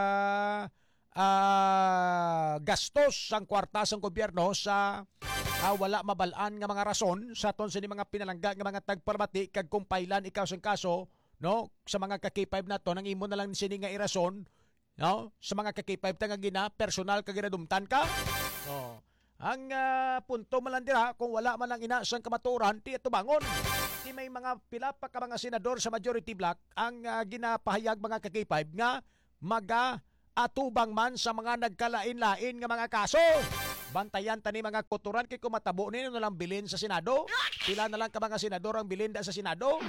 gastos sang kwarta sang gobyerno sa wala mabalaan nga mga rason sa aton sini mga pinalangga nga mga tagpalamati kag kung pailan ikaw sang kaso no sa mga ka-K5 nato nang imo na lang sini nga irason no sa mga ka-K5 ta nga gina personal kag ginadumtan ka. No. Ang punto man lang dira kung wala man lang ina sang kamaturan ti tubangon. Ti may mga pila pa ka mga senador sa majority block ang ginapahayag mga ka-K5 nga atubang man sa mga nagkalain-lain nga mga kaso. Bantayan tani mga kuturan kay kumatabo nino na lang bilin sa Senado. Pila na lang ka mga senador ang bilin da sa Senado.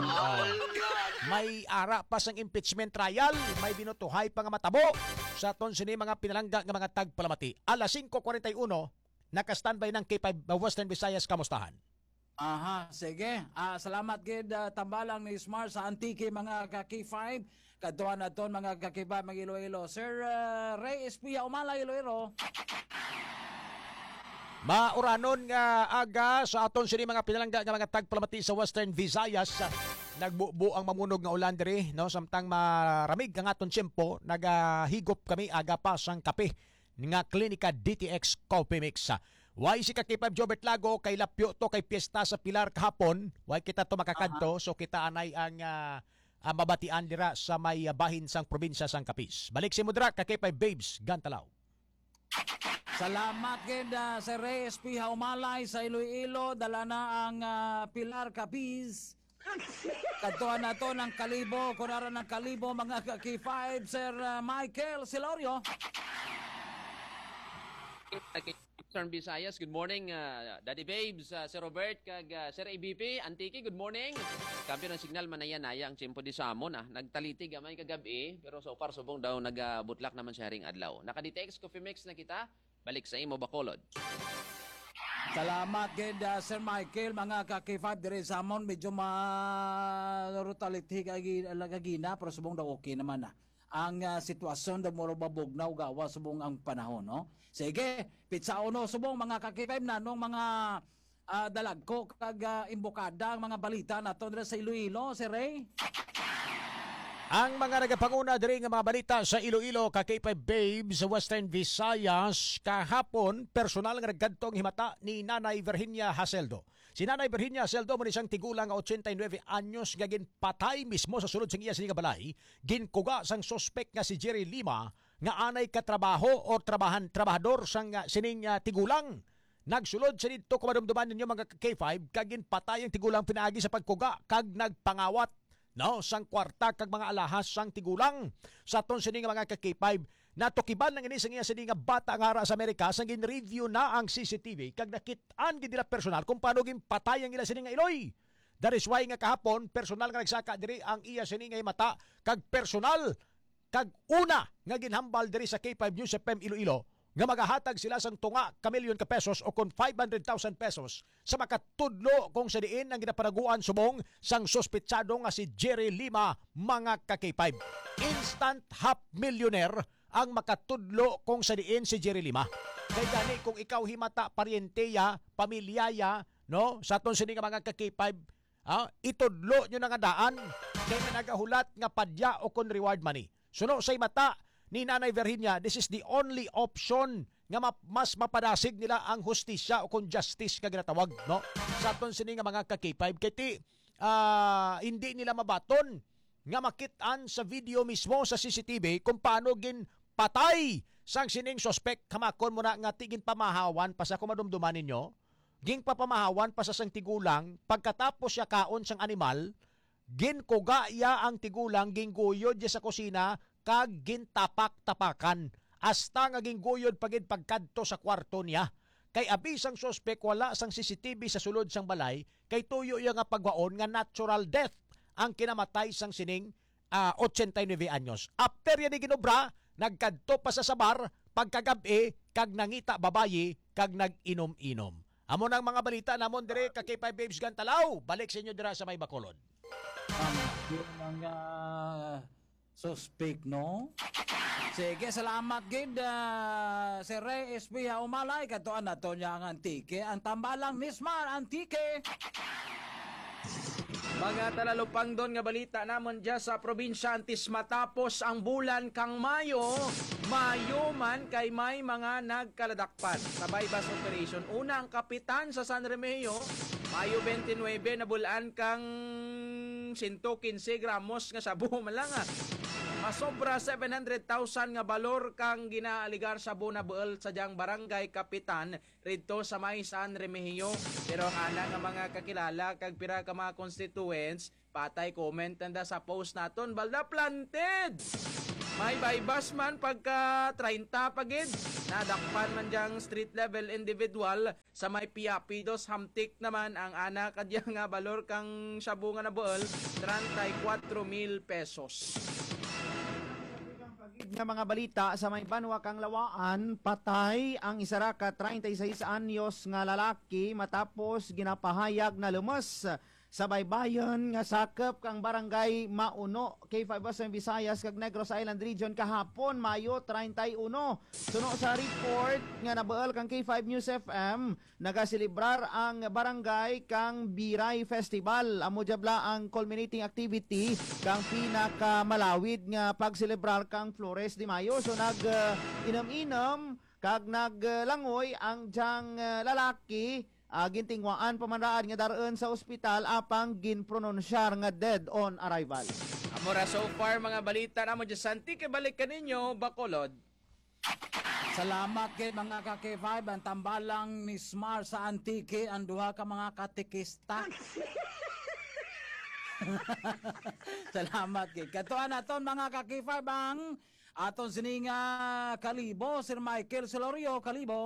May ara pa sang impeachment trial, may binutuhay pa nga matabo sa aton sini mga pinalangga nga mga tagpalamati. Alas 5:41 naka-standby ng K5 Western Visayas. Kamustahan?
Aha, sige. Salamat gid tambalang ni Smart sa antiki mga ka-K5. Kadtuan naton mga ka-K5 mga Iloilo. Sir Ray Espia Umala Iloilo.
Mauranon nga aga sa aton sini mga pinalangga nga mga tagpalamati sa Western Visayas. Nagbubo ang mamunog nga ulan diri no samtang maramig ang aton tiyempo nagahigop kami aga pa sang kape nga klinika DTX Coffee Mix. Why si K5 Jobert Lago kay lapyo to kay piyesta sa Pilar kahapon. Why kita to makakadto so kita anay ang mabatian dira sa may bahin sang probinsya sang Capiz. Balik si Mudra K5 Babes Gantalaw.
Salamat gid Sir Ray Espia Umalay sa Iloilo. Dala na ang Pilar Capiz. Kadtuan nato ng kalibo, kunara ng kalibo mga K5 Sir Michael Silorio.
Eastern Visayas, good morning Daddy Babes, Sir Robert kag Sir ABP, Antiki, good morning. Kampiyon ng signal manaya-naya ang tiyempo di Samon nagtalitig amay kagabi pero so far subong daw nagabutlak naman sa haring adlaw. Naka-DTX Coffee Mix na kita, balik sa imo Bacolod.
Salamat gid Sir Michael mga ka-K5 dire sa Samon medyo marutality kagina pero subong daw okay naman ang sitwasyon daw moro babugnaw gawa subong ang panahon no. Sige, pizza uno subong mga ka-K5 nanong mga dalagko kag imbokada ang mga balita nato dire sa Iloilo, Sir Ray.
Ang mga nagapanguna diri nga mga balita sa Iloilo K5 Babes sa Western Visayas kahapon personal nga nagkadtong himata ni Nanay Virginia Haseldo. Si Nanay Virginia Haseldo mo ni siyang tigulang nga 89 anyos nga ginpatay mismo sa sulod sang iya sini nga balay. Ginkuga sang suspect nga si Jerry Lima nga anay katrabaho o trabahador sang sining tigulang. Nagsulod sa dito kumadumduman ninyo mga K5 kag ginpatay ang tigulang pinaagi sa pagkuga kag nagpangawat no sang kwarta kag mga alahas sang tigulang sa aton sini nga mga K5 natukiban ng ini sang iya sini nga bata nga ara sa Amerika sang gin-review na ang CCTV kag nakit-an gid nila personal kung paano ginpatay ang ila sini nga iloy. That is why nga kahapon personal nga nagsaka diri ang iya sini nga mata kag personal kag una nga ginhambal diri sa K5 News FM Iloilo nga magahatag sila sang tunga ka milyon ka pesos o kon 500,000 pesos sa makatudlo kung sa diin ang ginaparaguan subong sang suspetsado nga si Jerry Lima mga ka-K5. Instant half millionaire ang makatudlo kung sa diin si Jerry Lima. Kay gani kung ikaw himata paryenteya, pamilyaya, no, sa aton sini nga mga ka-K5, itudlo nyo na nga daan kay nagahulat nga padya o kon reward money. Suno say mata ni Nanay Virginia, this is the only option nga mas mapadasig nila ang hustisya o kung justice nga ginatawag no sa aton sini nga mga ka-K5 kay hindi nila mabaton nga makit-an sa video mismo sa CCTV kung paano ginpatay sang sining suspect. Kamakon mo na nga tigin pamahawan pa sa kumadumduman ninyo ging papamahawan pa sa sang tigulang pagkatapos siya kaon sang animal ginkuga iya ang tigulang gingguyod sa kusina kag gintapak-tapakan hasta nga gingguyod pagid pagkadto sa kwarto niya. Kay abisang suspect wala sang CCTV sa sulod sang balay kay tuyo iya nga pagwaon nga natural death ang kinamatay sang sining 89 anyos. After yan ginobra, nagkadto pa sa sabar pagkagabi kag nangita babayi kag nag-inom-inom. Amo nang mga balita namon dire ka K5 Babes Gantalaw. Balik sa inyo dira sa may Bacolod.
Yung mga suspect, no? Sige, salamat gid Sir Ray SB umalay katuan nato niya ang antike, ang tambalang Nismar antike.
Mga talalupang doon nga balita namon dyan sa probinsya antis matapos ang bulan kang Mayo man kay may mga nagkaladakpan sa bypass operation. Una ang kapitan sa San Remigio, Mayo 29 nabulaan kang 115 gramos nga sabu malanga. Masobra 700,000 nga balor kang ginaaligar sa bunabuel sa diyang barangay kapitan rito sa may San Remigio. Pero ang ana nga mga kakilala kag pira ka mga constituents patay comment nanda sa post naton balda planted. May bypass man pagka 30 pagid. Nadakpan man diyang street level individual sa may Piapidos Hamtik naman ang ana kadya nga balor kang sabu nga nabuel 34,000 pesos.
Nga mga balita sa may banwa kang Lawaan, patay ang isara ka 36 anyos nga lalaki matapos ginapahayag na lumas sa baybayon nga sakop kang barangay Mauno, K5 Western Visayas kag Negros Island Region kahapon Mayo 31. Suno sa report nga nabuel kang K5 News FM, nagaselebrar ang barangay kang Biray Festival. Amo jabla ang culminating activity kang pinakamalawid nga pagselebrar kang Flores de Mayo. So inom-inom kag naglangoy ang diyang lalaki. Gintingwaan pamanraan nga daroon sa ospital apang ginprononsyar nga dead on arrival.
Amora so far mga balita namo dyan Santi kay balik ka ninyo Bacolod.
Salamat kay mga ka-K5 ang tambalang ni Smar sa Antique ang duha ka mga katikista. Salamat kay katuan naton mga ka-K5 ang aton sininga Kalibo, Sir Michael Celorio Kalibo.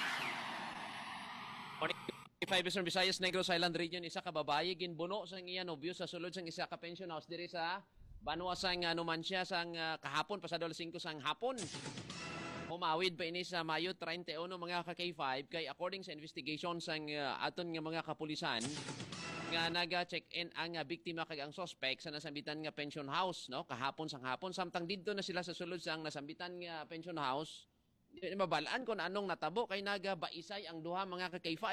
5 Western Visayas, Negros Island Region, isa ka babae ginbuno sang iya nobyo sa sulod sang isa ka pension house diri sa Banwa sang Numancia sang kahapon pasado alas 5 sang hapon. Umawid pa ini sa Mayo 31 mga ka-K5 kay according sa investigation sang aton nga mga kapulisan nga naga-check-in ang biktima kag ang suspect sa nasambitan nga pension house no kahapon sang hapon samtang didto na sila sa sulod sang nasambitan nga pension house. Di mabalaan kung anong natabo kay nagabaisay ang duha mga ka-K5.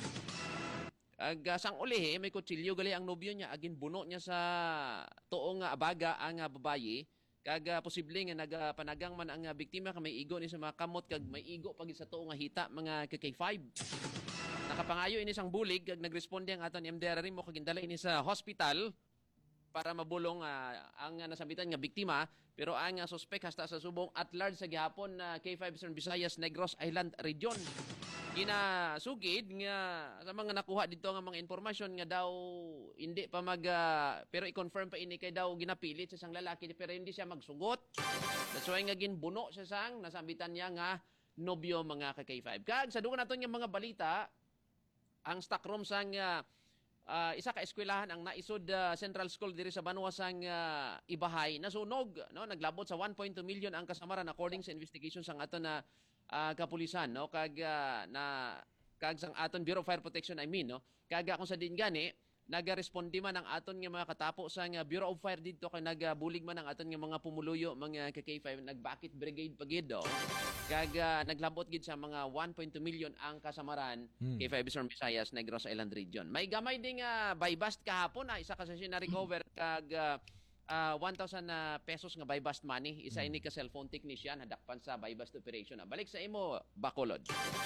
Sang uli may kutsilyo gali ang nobyo niya agin buno niya sa tuong abaga ang babayi kag posible nga nagapanagang man ang biktima kay may igo ni sa mga kamot kag may igo pag sa tuong hita mga K5. Nakapangayo ini sang bulig kag nagresponde ang aton MDR mo kag gindala ini sa hospital para mabulong ang nasambitan nga biktima pero ang suspect hasta sa subong at large sa gihapon na K5 Western Visayas Negros Island Region. Ginasugid nga sa mga nakuha dito nga mga informasyon nga daw hindi pa pero i-confirm pa ini kay daw ginapilit sa isang lalaki pero hindi siya magsugot. That's why nga ginbuno siya sang nasambitan niya nga nobyo mga ka-K5. Kag sa dugo naton nga mga balita ang stock room sang isa ka eskwelahan ang naisod Central School diri sa Banwa sang Ibahay nasunog no naglabot sa 1.2 million ang kasamaran according sa investigation sang aton na kapulisan no kag sang aton Bureau of Fire Protection no kag kung sa din gani nagaresponde man ang aton nga mga katapo sang Bureau of Fire dito kay nagabulig man ang aton nga mga pumuluyo mga K5 nagbakit brigade pagid kag naglabot gid sa mga 1.2 million ang kasamaran K5 Western Visayas Negros Island Region. May gamay ding buy-bust kahapon isa ka sa na-recover kag 1,000 pesos nga buy-bust money. Isa ini ka cellphone technician hadakpan sa buy-bust operation. Balik sa imo Bacolod.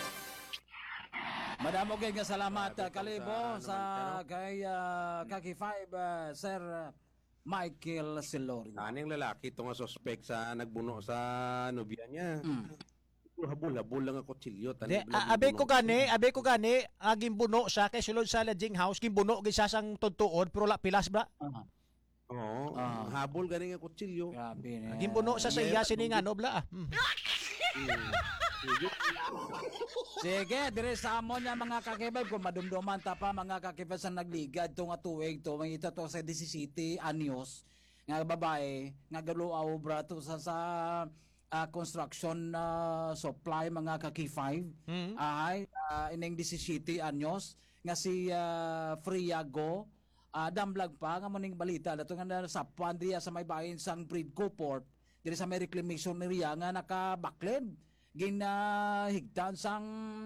Madamo kay nga salamat Kalibo sa kay Kaki 5 Sir Michael Celorio.
Aning lalaki ito nga suspect sa nagbuno sa nobya niya. Habol-habol lang ako kutsilyo.
Abe ko gani, gimbuno siya kay sulod sa lodging house, gimbuno gid siya sang tudtuod pero la pilas ba?
Oo, habol gani nga kutsilyo.
Grabe na.
Gimbuno siya sa iya sininga no bla.
Sige, dire sa amon nga mga kakibay kung madumduman ta pa mga kakibay sa nagligad to nga tuig to mangita to sa 17 anyos nga babae nga galuaw obra to sa construction supply mga kaki 5 ay ining 17 anyos nga si Friago damblag pa nga maning balita dato nga sa Pandria sa may bahin sang Bridco Port diri sa may reclamation area nga nakabakled ginahigtan sang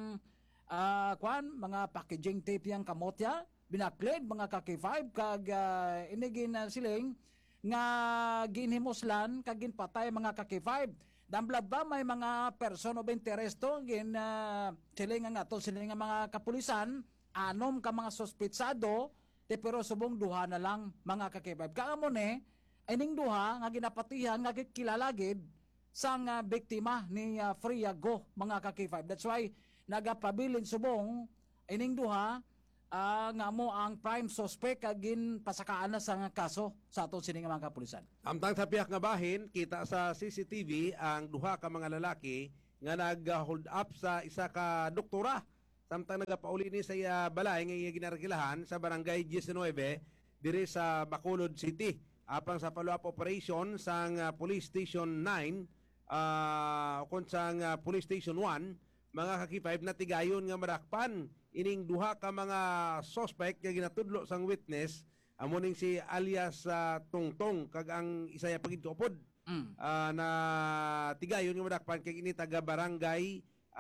mga packaging tape yang kamotya binakled mga kaki-5 kag inigin siling nga ginhimoslan kag ginpatay mga kaki-5 damblad ba may mga person of interest to siling nga ato siling nga mga kapulisan anom ka mga suspetsado pero subong duha na lang mga kaki-5 kaamo ni ining duha nga ginapatihan nga kilalagid sang biktima ni Freya Go mga kaki-5. That's why nagapabilin subong ining duha nga mo ang prime suspect kagin pasakaan na sa kaso sa aton sining mga kapulisan.
Amtang sa piyak nga bahin, kita sa CCTV ang duha ka mga lalaki nga nag-hold up sa isa ka doktora. Samtang nagapauli ni sa balay nga ginarkilahan sa barangay 19 diri sa Bacolod City. Apang sa follow-up operation sang Police Station 9 kung sang Police Station 1 mga kaki-5 na tigayon nga madakpan ining duha ka mga suspect nga ginatudlo sang witness amo ning si alias Tungtong kag ang isaya pagituopod na tigayon nga madakpan kay ini taga barangay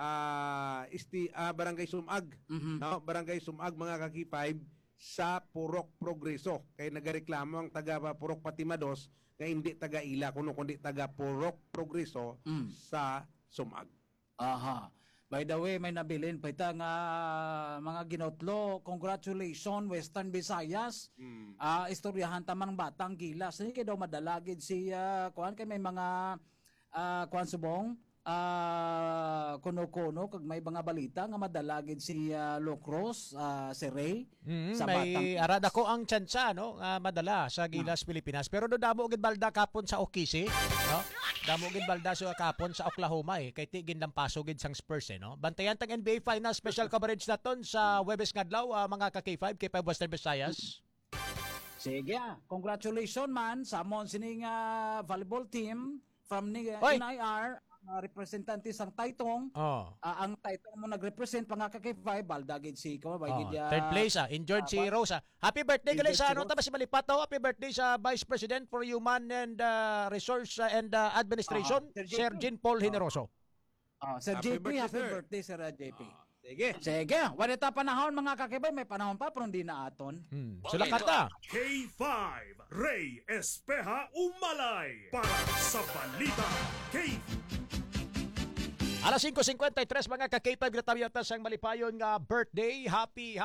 barangay Sumag no barangay Sumag mga kaki-5 sa Purok Progreso kay nagareklamo ang taga Purok Patimados nga hindi taga Ila kundi taga Purok Progreso sa Sumag.
Aha. By the way, may nabilin pa ita nga mga ginotlo. Congratulations, Western Visayas. Istoryahan tamang batang gilas. Hindi kayo daw madalagid si kuan kay may mga kuan subong kuno-kuno kag may mga balita nga madalagid si Locros si Ray sa
may
batang
arada ko ang tsansa no madala sa Gilas Pilipinas pero do damo gid balda kapon sa Okisi no damo gid balda sa kapon sa Oklahoma kay tigin lang paso gid sang Spurs no bantayan tag NBA Finals special coverage naton sa Webes ngadlaw mga ka-K5 K5 Western Visayas.
Sige, congratulations man sa amon sining volleyball team from NIR representante sang Taytong. Ang Taytong mo nagrepresent pa nga kaki-5 baldagid si ko
third place injured si Rosa. Happy birthday gali sa ano ta si Malipataw. Happy birthday sa Vice President for Human and Resource and Administration Sir Jean Paul Generoso.
Sir JP, happy birthday Sir JP. Sige, wala ta panahon mga kakibay, may panahon pa pero hindi na aton.
Sila kata.
K5 Ray Espeja Umalay para sa balita
Alas 5:53 mga ka-K5 gratabiyata sang malipayon nga birthday. Happy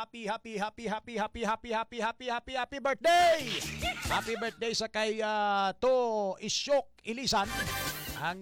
birthday! Happy birthday sa kay To Isyok Ilisan. Ang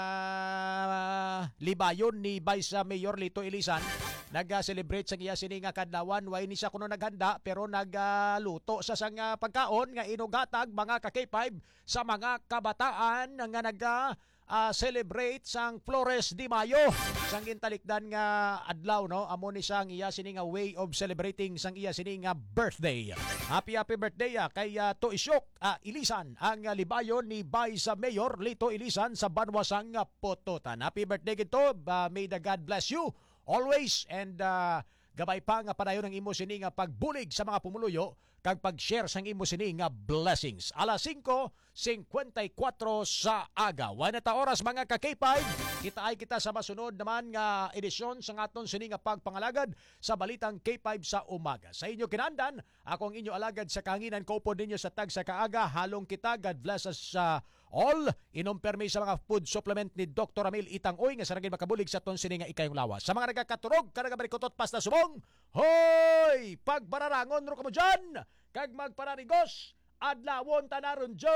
libayon ni Vice Mayor Lito Ilisan nag-celebrate sa iya sini nga kadlawan way ni siya kuno naghanda pero nagluto sa sang pagkaon nga inugatag mga ka-K5 sa mga kabataan nga celebrate sang Flores de Mayo sang gintalikdan nga adlaw no amo ni sang iya sini nga way of celebrating sang iya sini nga birthday. Happy birthday kay To Isyok Ilisan ang libayon ni Vice Mayor Lito Ilisan sa Banwasang Pototan. Happy birthday gito. May the God bless you always and gabay pa nga padayon ng imo sini nga pagbulig sa mga pumuluyo kag pag-share sang imo sini nga blessings. Alas 5:54 sa aga. Wala ta oras mga ka-K5. Kita sa masunod naman nga edisyon sa aton sini nga pagpangalagad sa balitang K5 sa umaga. Sa inyo kinandan, ako ang inyo alagad sa kahanginan ko po ninyo sa tag sa kaaga. Halong kita. God bless us all. Inom permi sa mga food supplement ni Dr. Amil Itang Uy nga saragin makabulig sa aton sini nga ikayong lawas. Sa mga nagakaturog, karagabarikotot pasta subong. Hoy! Pagbararangon ro kamo dyan! Kag magpararigos! Adlawon tanaron dyo!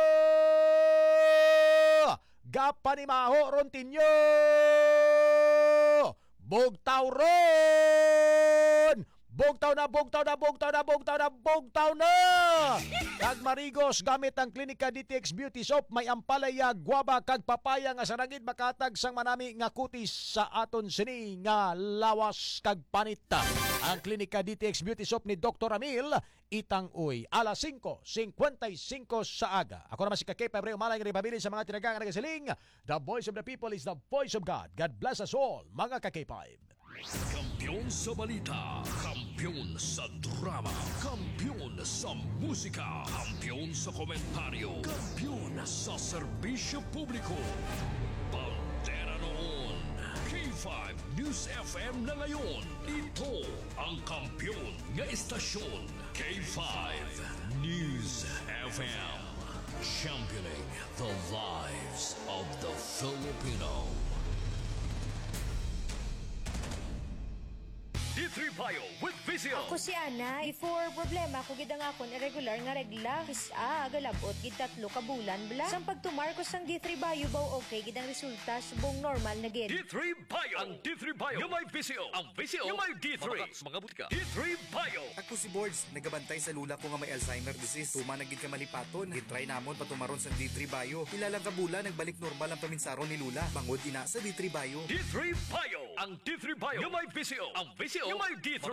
Gapanimaho rontinyo! Bugtaw ron! Bugtaw na! Kag marigos gamit ang Klinika DTX Beauty Soap may ampalaya, guaba kag papaya nga sarangid makatag sang manami nga kutis sa aton sini nga lawas kag panita. Ang Klinika DTX Beauty Soap ni Dr. Amil Itang Uy. Alas 5:55 sa aga. Ako naman si Kakay Pabreo Malay nga ripabilin sa mga tinagang nagasiling. The voice of the people is the voice of God. God bless us all, mga Kakay 5.
Kampiyon sa balita, kampiyon sa drama, kampiyon sa musika, kampiyon sa komentaryo, kampiyon sa serbisyo publiko. Pantera noon, K5 News FM na ngayon. Ito ang kampiyon nga istasyon, K5 News FM. Championing the lives of the Filipino.
D3 Bio with Vizio.
Ako si Ana. Before problema ko gid ang akon irregular nga regla. Kisa galabot gid 3 ka bulan bla. Sang pagtumar ko sang D3 Bio baw okay gid ang resulta subong normal na gid.
D3 Bio. Ang D3 Bio nga may Vizio. Ang Vizio nga may D3. Mga butika. D3 Bio.
Ako si Boards, nagabantay sa lula ko nga may Alzheimer disease. Tuma na gid ka malipaton. Gitry namon patumaron sa D3 Bio. Ilalang ka bulan nagbalik normal ang paminsaron ni lula. Bangod ina sa D3 Bio.
D3 Bio. Ang D3 Bio nga may Vizio. Ang Vizio nga may D3.